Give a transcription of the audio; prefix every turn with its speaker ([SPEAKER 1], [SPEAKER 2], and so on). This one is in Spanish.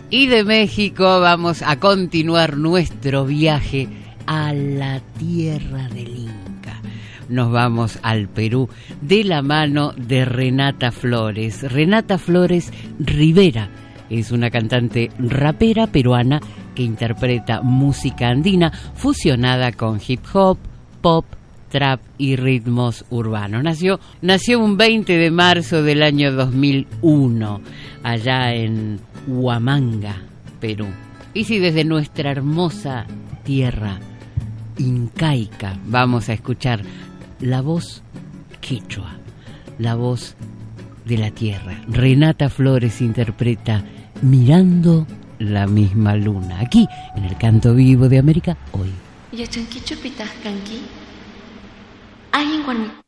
[SPEAKER 1] Y de México vamos a continuar nuestro viaje a la tierra del Inca. Nos vamos al Perú de la mano de Renata Flores. Renata Flores Rivera es una cantante rapera peruana que interpreta música andina fusionada con hip hop, pop, trap y ritmos urbanos. Nació un 20 de marzo del año 2001, allá en Huamanga, Perú. Y si desde nuestra hermosa tierra incaica vamos a escuchar la voz quechua, la voz de la tierra. Renata Flores interpreta Mirando la misma luna, aquí en el Canto Vivo de América Hoy.
[SPEAKER 2] Yachanquicho pitah kanki. Ayin